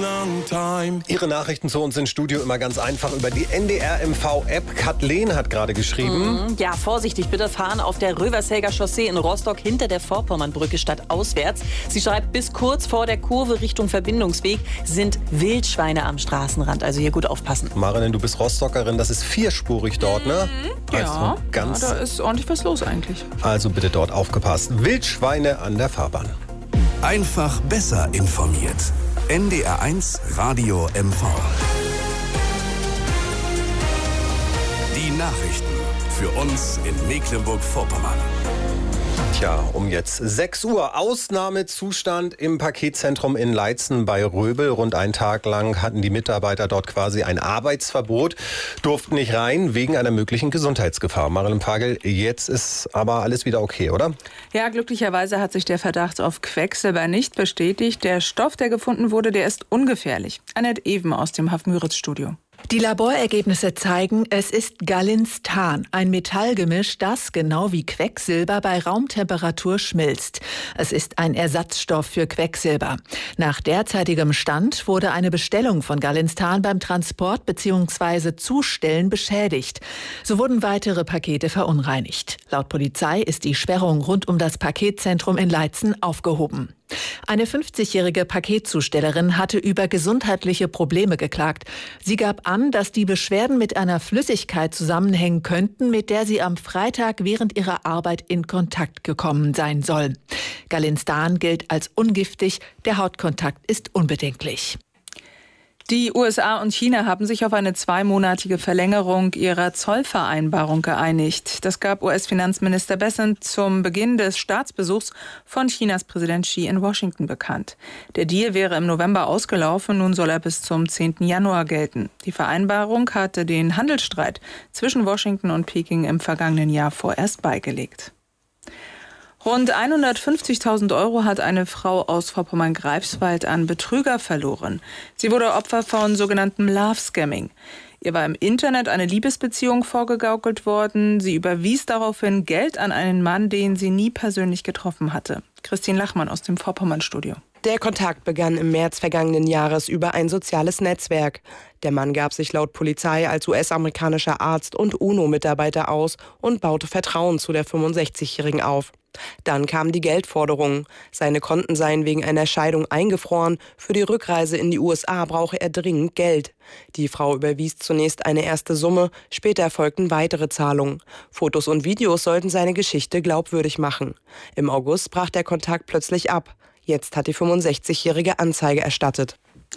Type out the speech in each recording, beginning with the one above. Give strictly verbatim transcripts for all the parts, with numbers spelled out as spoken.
Ihre Nachrichten zu uns ins Studio immer ganz einfach über die N D R M V-App. Kathleen hat gerade geschrieben. Mm, ja, vorsichtig, bitte fahren auf der Röverselger Chaussee in Rostock hinter der Vorpommernbrücke statt auswärts. Sie schreibt, bis kurz vor der Kurve Richtung Verbindungsweg sind Wildschweine am Straßenrand. Also hier gut aufpassen. Marilyn, du bist Rostockerin, das ist vierspurig dort, ne? Ja, also ganz ja, da ist ordentlich was los eigentlich. Also bitte dort aufgepasst. Wildschweine an der Fahrbahn. Einfach besser informiert. N D R eins Radio M V. Die Nachrichten für uns in Mecklenburg-Vorpommern. Tja, um jetzt sechs Uhr. Ausnahmezustand im Paketzentrum in Leitzen bei Röbel. Rund einen Tag lang hatten die Mitarbeiter dort quasi ein Arbeitsverbot, durften nicht rein wegen einer möglichen Gesundheitsgefahr. Marilyn Pagel, jetzt ist aber alles wieder okay, oder? Ja, glücklicherweise hat sich der Verdacht auf Quecksilber nicht bestätigt. Der Stoff, der gefunden wurde, der ist ungefährlich. Annette Even aus dem Haff-Müritz-Studio. Die Laborergebnisse zeigen, es ist Galinstan, ein Metallgemisch, das genau wie Quecksilber bei Raumtemperatur schmilzt. Es ist ein Ersatzstoff für Quecksilber. Nach derzeitigem Stand wurde eine Bestellung von Galinstan beim Transport bzw. Zustellen beschädigt. So wurden weitere Pakete verunreinigt. Laut Polizei ist die Sperrung rund um das Paketzentrum in Leitzen aufgehoben. Eine fünfzigjährige Paketzustellerin hatte über gesundheitliche Probleme geklagt. Sie gab an, dass die Beschwerden mit einer Flüssigkeit zusammenhängen könnten, mit der sie am Freitag während ihrer Arbeit in Kontakt gekommen sein soll. Galinstan gilt als ungiftig, der Hautkontakt ist unbedenklich. Die U S A und China haben sich auf eine zweimonatige Verlängerung ihrer Zollvereinbarung geeinigt. Das gab U S-Finanzminister Bessent zum Beginn des Staatsbesuchs von Chinas Präsident Xi in Washington bekannt. Der Deal wäre im November ausgelaufen, nun soll er bis zum zehnten Januar gelten. Die Vereinbarung hatte den Handelsstreit zwischen Washington und Peking im vergangenen Jahr vorerst beigelegt. Rund hundertfünfzigtausend Euro hat eine Frau aus Vorpommern-Greifswald an Betrüger verloren. Sie wurde Opfer von sogenanntem Love-Scamming. Ihr war im Internet eine Liebesbeziehung vorgegaukelt worden. Sie überwies daraufhin Geld an einen Mann, den sie nie persönlich getroffen hatte. Christine Lachmann aus dem Vorpommern-Studio. Der Kontakt begann im März vergangenen Jahres über ein soziales Netzwerk. Der Mann gab sich laut Polizei als U S-amerikanischer Arzt und UNO-Mitarbeiter aus und baute Vertrauen zu der fünfundsechzigjährigen auf. Dann kamen die Geldforderungen. Seine Konten seien wegen einer Scheidung eingefroren. Für die Rückreise in die U S A brauche er dringend Geld. Die Frau überwies zunächst eine erste Summe, später folgten weitere Zahlungen. Fotos und Videos sollten seine Geschichte glaubwürdig machen. Im August brach der Kontakt plötzlich ab. Jetzt hat die fünfundsechzigjährige Anzeige erstattet.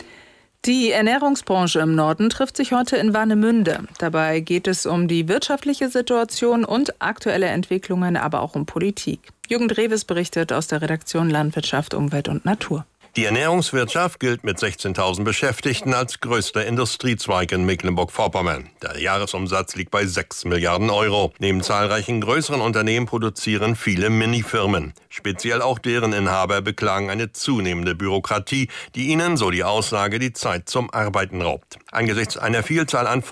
Die Ernährungsbranche im Norden trifft sich heute in Warnemünde. Dabei geht es um die wirtschaftliche Situation und aktuelle Entwicklungen, aber auch um Politik. Jürgen Dreves berichtet aus der Redaktion Landwirtschaft, Umwelt und Natur. Die Ernährungswirtschaft gilt mit sechzehntausend Beschäftigten als größter Industriezweig in Mecklenburg-Vorpommern. Der Jahresumsatz liegt bei sechs Milliarden Euro. Neben zahlreichen größeren Unternehmen produzieren viele Minifirmen. Speziell auch deren Inhaber beklagen eine zunehmende Bürokratie, die ihnen, so die Aussage, die Zeit zum Arbeiten raubt. Angesichts einer Vielzahl an